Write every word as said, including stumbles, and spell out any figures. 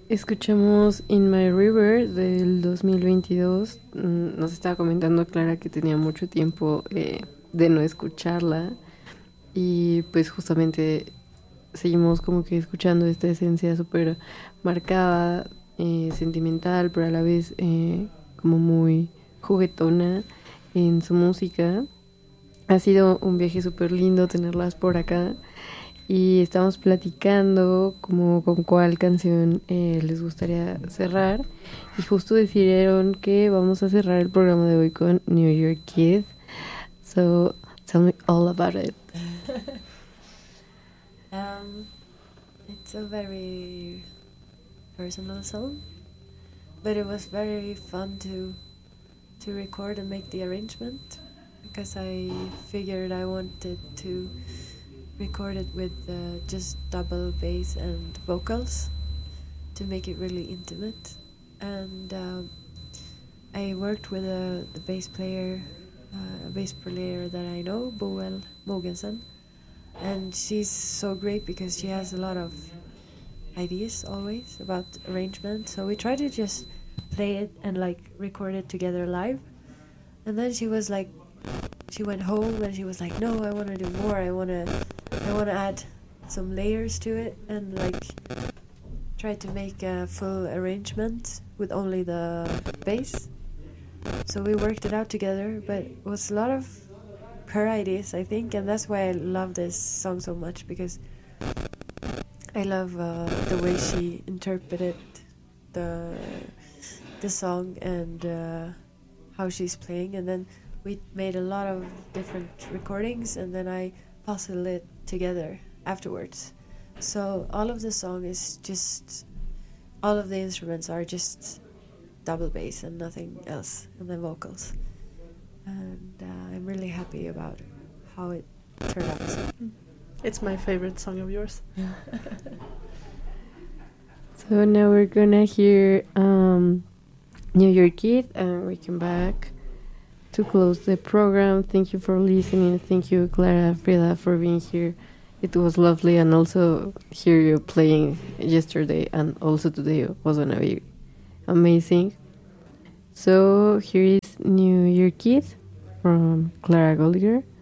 Escuchamos In My River del dos mil veintidós. Mm, Nos estaba comentando Clara que tenía mucho tiempo eh, de no escucharla y pues justamente seguimos como que escuchando esta esencia súper marcada, eh, sentimental, pero a la vez eh, como muy juguetona en su música. Ha sido un viaje súper lindo tenerlas por acá y estamos platicando como con cuál canción eh, les gustaría cerrar y justo decidieron que vamos a cerrar el programa de hoy con New York Kid. So tell me all about it. Um, it's a very personal song, but it was very fun to to record and make the arrangement because I figured I wanted to record it with uh, just double bass and vocals to make it really intimate. And um, I worked with a the bass player, uh, a bass player that I know, Boel Mogensen, and she's so great because she has a lot of ideas always about arrangement. So we tried to just play it and like record it together live. And then she was like, she went home and she was like, no, I want to do more. I want to, I want to add some layers to it and like try to make a full arrangement with only the bass. So we worked it out together, but it was a lot of her ideas, I think, and that's why I love this song so much because I love uh, the way she interpreted the the song and uh, how she's playing, and then we made a lot of different recordings, and then I puzzled it together afterwards. So all of the song is just, all of the instruments are just double bass and nothing else, and then vocals. And uh, I'm really happy about how it turned out. It's my favorite song of yours. So now we're gonna hear um, New York Kid and we come back to close the program. Thank you for listening. Thank you, Clara, Frida, for being here. It was lovely, and also hear you playing yesterday and also today was gonna be amazing. So here is New York Kid from Clara Goldiger.